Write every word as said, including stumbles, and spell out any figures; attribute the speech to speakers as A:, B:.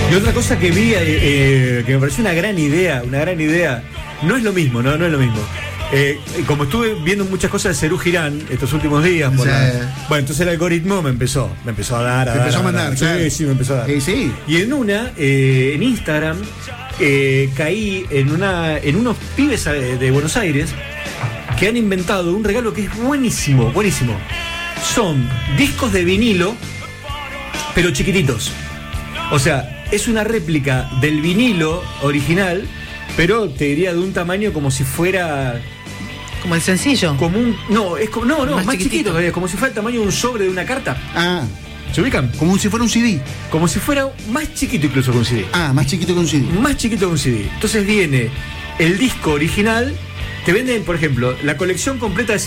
A: Y otra cosa que vi, eh, eh, que me pareció una gran idea, una gran idea, no es lo mismo, no, no es lo mismo. Eh, como estuve viendo muchas cosas de Serú Girán estos últimos días, por
B: Sí.
A: la, bueno, entonces el algoritmo me empezó, me empezó a dar, a
B: Te
A: dar,
B: empezó a mandar,
A: dar.
B: claro.
A: Sí, sí, me empezó a dar.
B: Sí, sí.
A: Y en una, eh, en Instagram, eh, caí en una, en unos pibes de, de Buenos Aires que han inventado un regalo que es buenísimo, buenísimo. Son discos de vinilo, pero chiquititos. O sea, es una réplica del vinilo original, pero te diría de un tamaño como si fuera...
C: Como el sencillo.
A: Como un... No, es como... No, no,
C: Más
A: más,
C: chiquitito.
A: chiquito todavía, como si fuera el tamaño de un sobre de una carta.
B: Ah,
A: ¿Se ubican?
B: como si fuera un C D.
A: Como si fuera más chiquito incluso que un C D.
B: Ah, más chiquito que un C D.
A: Más chiquito que un C D. Entonces viene el disco original, te venden, por ejemplo, la colección completa de